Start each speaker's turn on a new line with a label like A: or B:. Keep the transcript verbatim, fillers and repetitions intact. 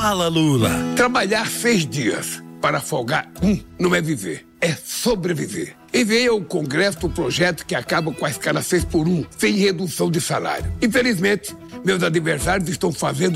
A: Fala, Lula.
B: Trabalhar seis dias para folgar um não é viver, é sobreviver. Enviei ao Congresso o projeto que acaba com a escala seis por um, sem redução de salário. Infelizmente, meus adversários estão fazendo